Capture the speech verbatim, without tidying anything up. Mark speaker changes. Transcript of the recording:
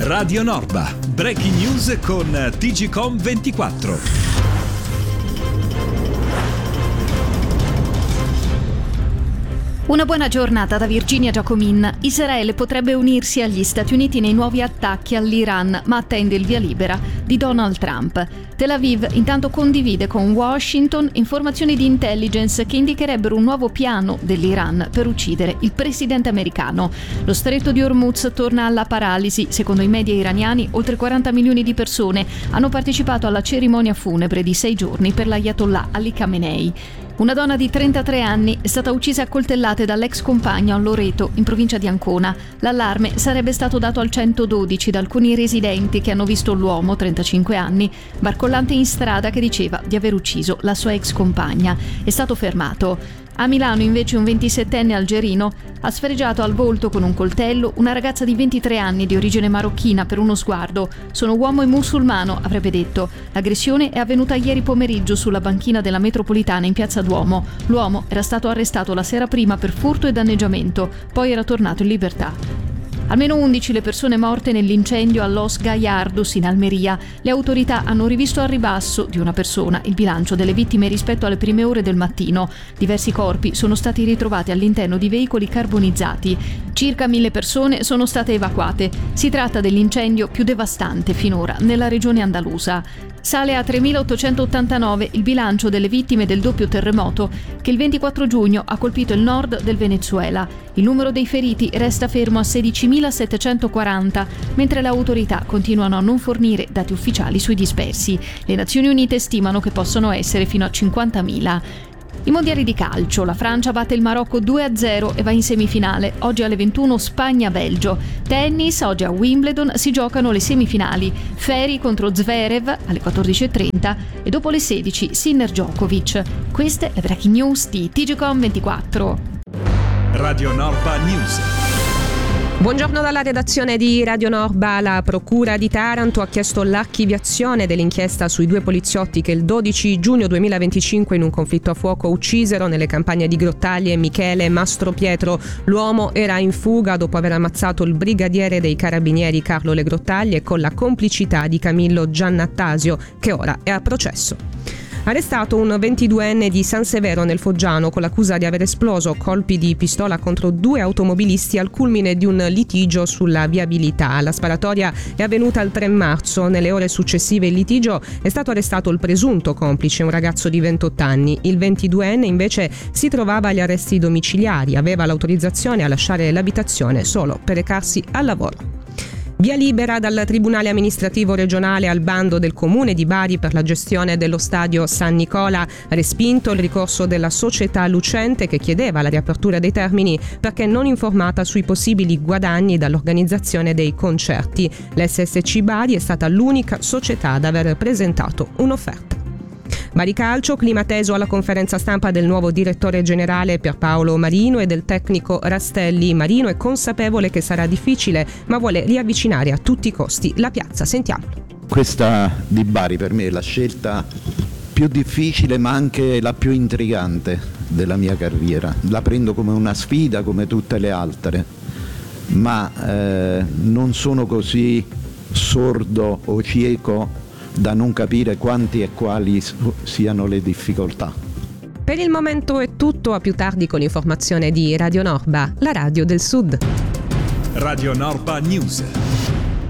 Speaker 1: Radio Norba, breaking news con T G Com ventiquattro.
Speaker 2: Una buona giornata da Virginia Giacomin. Israele potrebbe unirsi agli Stati Uniti nei nuovi attacchi all'Iran, ma attende il via libera di Donald Trump. Tel Aviv intanto condivide con Washington informazioni di intelligence che indicherebbero un nuovo piano dell'Iran per uccidere il presidente americano. Lo stretto di Hormuz torna alla paralisi. Secondo i media iraniani, oltre quaranta milioni di persone hanno partecipato alla cerimonia funebre di sei giorni per l'Ayatollah Ali Khamenei. Una donna di trentatré anni è stata uccisa a coltellate dall'ex compagno a Loreto, in provincia di Ancona. L'allarme sarebbe stato dato al centododici da alcuni residenti che hanno visto l'uomo, trentacinque anni, barcollante in strada, che diceva di aver ucciso la sua ex compagna. È stato fermato. A Milano invece un ventisettenne algerino ha sfregiato al volto con un coltello una ragazza di ventitré anni di origine marocchina per uno sguardo. Sono uomo e musulmano, avrebbe detto. L'aggressione è avvenuta ieri pomeriggio sulla banchina della metropolitana in Piazza Duomo. L'uomo era stato arrestato la sera prima per furto e danneggiamento, poi era tornato in libertà. Almeno undici le persone morte nell'incendio a Los Gallardos in Almeria. Le autorità hanno rivisto al ribasso di una persona il bilancio delle vittime rispetto alle prime ore del mattino. Diversi corpi sono stati ritrovati all'interno di veicoli carbonizzati. Circa mille persone sono state evacuate. Si tratta dell'incendio più devastante finora nella regione andalusa. Sale a tremilaottocentottantanove il bilancio delle vittime del doppio terremoto che il ventiquattro giugno ha colpito il nord del Venezuela. Il numero dei feriti resta fermo a sedicimilasettecentoquaranta, mentre le autorità continuano a non fornire dati ufficiali sui dispersi. Le Nazioni Unite stimano che possono essere fino a cinquantamila. I mondiali di calcio, la Francia batte il Marocco due a zero e va in semifinale. Oggi alle ventuno Spagna-Belgio. Tennis, oggi a Wimbledon si giocano le semifinali. Ferri contro Zverev alle quattordici e trenta e dopo le sedici Sinner-Djokovic. Queste le breaking news di T G Com ventiquattro.
Speaker 1: Radio Norba News.
Speaker 3: Buongiorno dalla redazione di Radio Norba. La Procura di Taranto ha chiesto l'archiviazione dell'inchiesta sui due poliziotti che il dodici giugno duemilaventicinque in un conflitto a fuoco uccisero nelle campagne di Grottaglie Michele Mastropietro. L'uomo era in fuga dopo aver ammazzato il brigadiere dei carabinieri Carlo Le Grottaglie con la complicità di Camillo Giannattasio, che ora è a processo. Arrestato un ventiduenne di San Severo nel Foggiano con l'accusa di aver esploso colpi di pistola contro due automobilisti al culmine di un litigio sulla viabilità. La sparatoria è avvenuta il tre marzo. Nelle ore successive al litigio è stato arrestato il presunto complice, un ragazzo di ventotto anni. Il ventiduenne invece si trovava agli arresti domiciliari, aveva l'autorizzazione a lasciare l'abitazione solo per recarsi al lavoro. Via libera dal Tribunale amministrativo regionale al bando del Comune di Bari per la gestione dello stadio San Nicola. Respinto il ricorso della società lucente che chiedeva la riapertura dei termini perché non informata sui possibili guadagni dall'organizzazione dei concerti. L'S S C Bari è stata l'unica società ad aver presentato un'offerta. Bari Calcio, clima teso alla conferenza stampa del nuovo direttore generale Pierpaolo Marino e del tecnico Rastelli. Marino è consapevole che sarà difficile, ma vuole riavvicinare a tutti i costi la piazza. Sentiamolo.
Speaker 4: Questa di Bari per me è la scelta più difficile ma anche la più intrigante della mia carriera. La prendo come una sfida come tutte le altre, ma eh, non sono così sordo o cieco da non capire quanti e quali siano le difficoltà.
Speaker 3: Per il momento è tutto, a più tardi con l'informazione di Radio Norba, la radio del Sud.
Speaker 1: Radio Norba News.